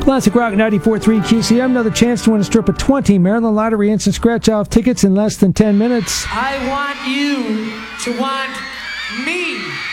Classic Rock 94.3 QCM. Another chance to win a strip of 20 Maryland Lottery instant scratch-off tickets in less than 10 minutes. I want you to want me.